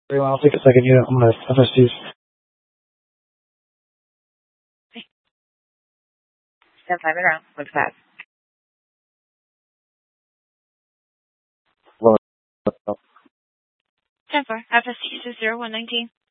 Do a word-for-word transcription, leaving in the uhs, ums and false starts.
Everyone, I'll take a second unit. I'm going to F S Cs. ten five and around. What's that? Well, ten four. F S C zero one nineteen.